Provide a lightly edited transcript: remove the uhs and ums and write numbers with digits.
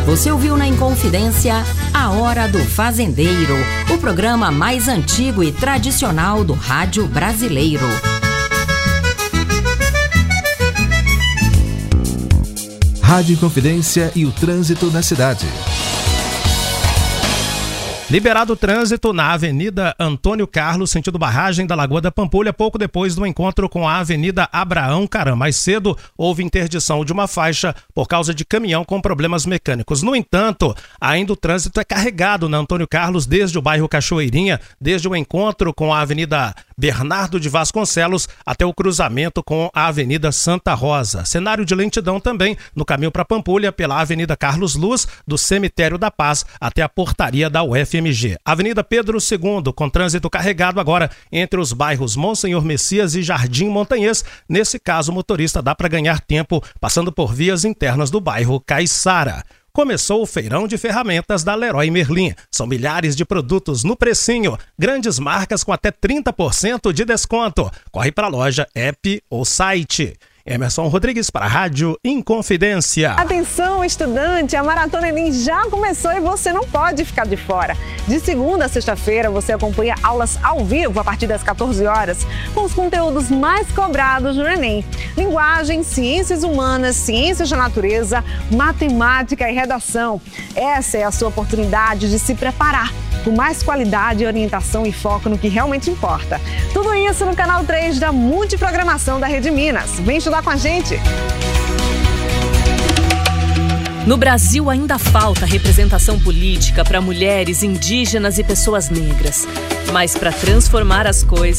Você ouviu na Inconfidência A Hora do Fazendeiro, o programa mais antigo e tradicional do rádio brasileiro. Rádio Inconfidência e o trânsito na cidade. Liberado o trânsito na Avenida Antônio Carlos, sentido barragem da Lagoa da Pampulha, pouco depois do encontro com a Avenida Abraão Caram. Mais cedo, houve interdição de uma faixa por causa de caminhão com problemas mecânicos. No entanto, ainda o trânsito é carregado na Antônio Carlos, desde o bairro Cachoeirinha, desde o encontro com a Avenida Bernardo de Vasconcelos até o cruzamento com a Avenida Santa Rosa. Cenário de lentidão também no caminho para Pampulha, pela Avenida Carlos Luz, do Cemitério da Paz até a portaria da UFMG. Avenida Pedro II, com trânsito carregado agora entre os bairros Monsenhor Messias e Jardim Montanhês. Nesse caso, o motorista dá para ganhar tempo passando por vias internas do bairro Caiçara. Começou o feirão de ferramentas da Leroy Merlin. São milhares de produtos no precinho, grandes marcas com até 30% de desconto. Corre para a loja, app ou site. Emerson Rodrigues para a Rádio Inconfidência. Atenção, estudante, a Maratona Enem já começou e você não pode ficar de fora. De segunda a sexta-feira você acompanha aulas ao vivo a partir das 14 horas com os conteúdos mais cobrados no Enem. Linguagem, ciências humanas, ciências da natureza, matemática e redação. Essa é a sua oportunidade de se preparar com mais qualidade, orientação e foco no que realmente importa. Tudo isso no canal 3 da Multiprogramação da Rede Minas. Vem estudar com a gente! No Brasil ainda falta representação política para mulheres, indígenas e pessoas negras. Mas para transformar as coisas,